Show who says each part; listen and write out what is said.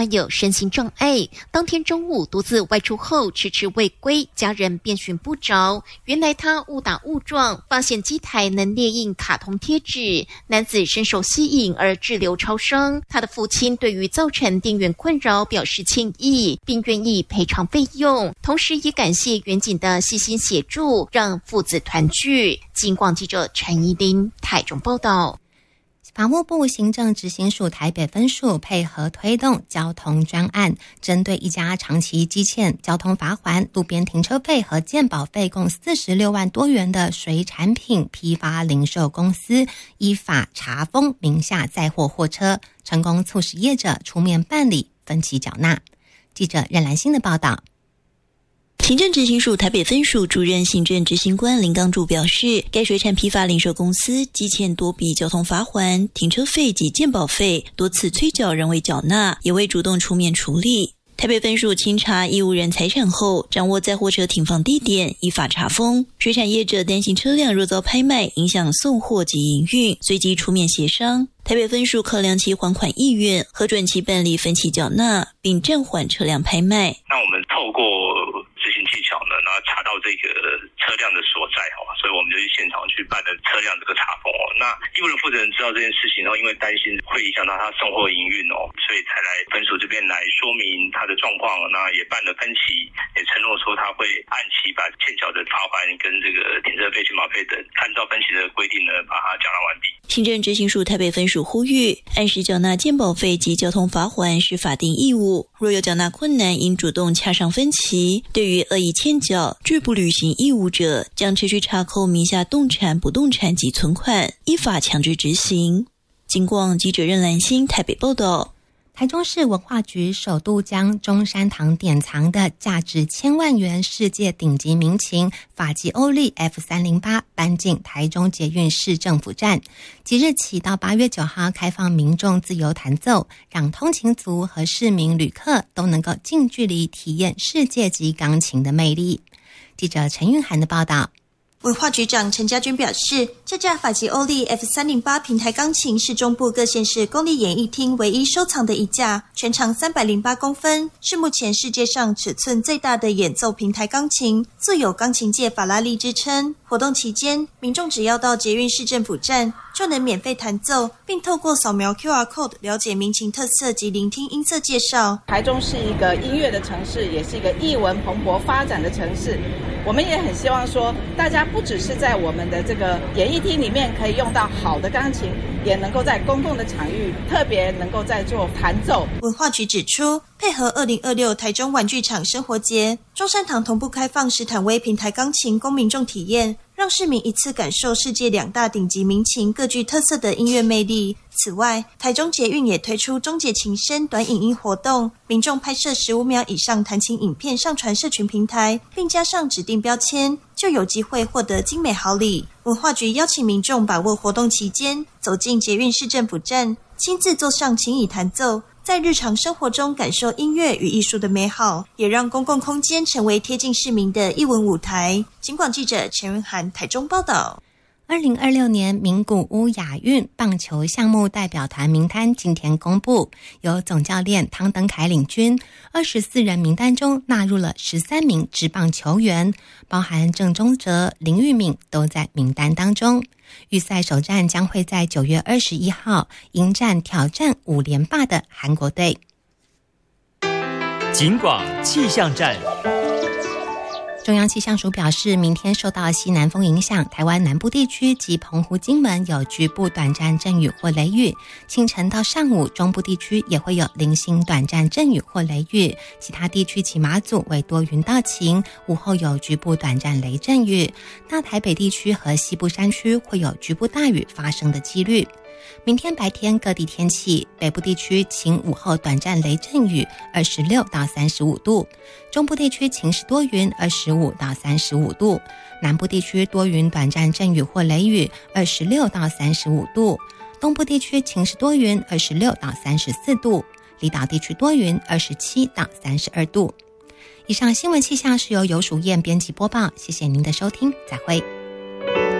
Speaker 1: 患有身心障碍，当天中午独自外出后迟迟未归，家人便寻不着。原来他误打误撞发现机台能列印卡通贴纸，男子深受吸引而滞留超生。他的父亲对于造成电源困扰表示歉意，并愿意赔偿费用，同时也感谢远景的细心协助，让父子团聚。警广记者陈怡琳台中报道。
Speaker 2: 法务部行政执行署台北分署配合推动交通专案，针对一家长期积欠交通罚锾、路边停车费和健保费共46万多元的水产品批发零售公司，依法查封名下载货货车，成功促使业者出面办理分期缴纳。记者任兰心的报道。
Speaker 3: 行政执行署台北分署主任行政执行官林刚柱表示，该水产批发零售公司积欠多笔交通罚锾、停车费及健保费，多次催缴仍未缴纳，也未主动出面处理。台北分署清查义务人财产后，掌握载货车停放地点，依法查封。水产业者担心车辆若遭拍卖，影响送货及营运，随即出面协商。台北分署考量其还款意愿，核准其办理分期缴纳，并暂缓车辆拍卖。
Speaker 4: 那我们透过执行技巧呢，然后查到这个车辆的所在所以我们就去现场去办了车辆这个查封那义务人负责人知道这件事情因为担心会影响到他送货营运所以才来分署这边来说明他的状况，那也办了分期，也承诺说他会按期把欠缴的罚锾跟这个停车费、健保费等，按照分期的规定呢，把它缴纳完毕。
Speaker 3: 行政执行署台北分署呼吁，按时缴纳健保费及交通罚锾是法定义务，若有缴纳困难，应主动洽商分期。对于恶意欠缴、拒不履行义务者，将持续查扣名下动产、不动产及存款，依法强制执行。警广记者任兰心台北报道。
Speaker 2: 台中市文化局首度将中山堂典藏的价值1000万元世界顶级民琴法吉欧利 F308 搬进台中捷运市政府站，即日起到8月9号开放民众自由弹奏，让通勤族和市民旅客都能够近距离体验世界级钢琴的魅力。记者陈韵涵的报道。
Speaker 5: 文化局长陈家军表示，这架法吉欧利 F308 平台钢琴是中部各县市公立演艺厅唯一收藏的一架，全长308公分，是目前世界上尺寸最大的演奏平台钢琴，素有钢琴界法拉利之称。活动期间，民众只要到捷运市政府站就能免费弹奏，并透过扫描 QR Code 了解民琴特色及聆听音色介绍。
Speaker 6: 台中是一个音乐的城市，也是一个艺文蓬勃发展的城市。我们也很希望说，大家不只是在我们的这个演艺厅里面可以用到好的钢琴，也能够在公共的场域特别能够在做弹奏。
Speaker 5: 文化局指出，配合2026台中玩具厂生活节，中山堂同步开放史坦威平台钢琴供民众体验，让市民一次感受世界2大顶级民琴各具特色的音乐魅力。此外，台中捷运也推出终结琴声短影音活动，民众拍摄15秒以上弹琴影片上传社群平台，并加上指定标签，就有机会获得精美好礼。文化局邀请民众把握活动期间，走进捷运市政府站，亲自坐上琴椅弹奏，在日常生活中感受音乐与艺术的美好，也让公共空间成为贴近市民的艺文舞台。警广记者陈云涵台中报道。
Speaker 2: 2026年名古屋亚运棒球项目代表团名单今天公布，由总教练汤登凯领军，24人名单中纳入了13名职棒球员，包含郑中哲、林玉敏都在名单当中。预赛首战将会在9月21号迎战挑战5连霸的韩国队。
Speaker 7: 警广气象站。
Speaker 2: 中央气象署表示，明天受到西南风影响，台湾南部地区及澎湖、金门有局部短暂阵雨或雷雨，清晨到上午中部地区也会有零星短暂阵雨或雷雨，其他地区及马祖为多云到晴，午后有局部短暂雷阵雨，大台北地区和西部山区会有局部大雨发生的几率。明天白天各地天气，北部地区晴，午后短暂雷阵雨，26到35度；中部地区晴时多云，25到35度；南部地区多云短暂阵雨或雷雨，26到35度；东部地区晴时多云，26到34度；离岛地区多云，27到32度。以上新闻气象是由游淑燕编辑播报，谢谢您的收听，再会。